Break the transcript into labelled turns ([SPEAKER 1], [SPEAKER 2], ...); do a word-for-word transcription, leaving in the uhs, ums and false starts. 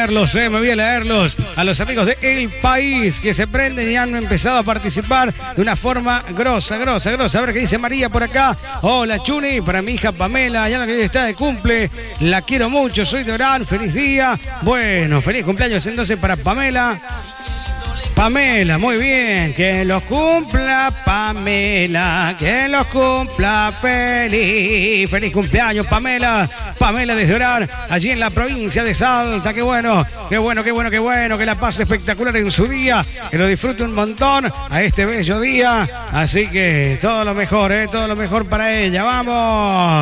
[SPEAKER 1] leerlos, eh, me voy a leerlos. A los amigos de El País que se prenden y han empezado a participar de una forma grosa, grosa, grosa. A ver qué dice María por acá. Hola, Chuni, para mi hija Pamela, ya la que está de cumple. La quiero mucho, soy de Orán, feliz día. Bueno, feliz cumpleaños entonces para Pamela. Pamela, muy bien, que los cumpla Pamela, que los cumpla feliz, feliz cumpleaños Pamela, Pamela desde Orar, allí en la provincia de Salta, qué bueno, qué bueno, qué bueno, qué bueno, que la pase espectacular en su día, que lo disfrute un montón a este bello día, así que todo lo mejor, eh, todo lo mejor para ella, vamos.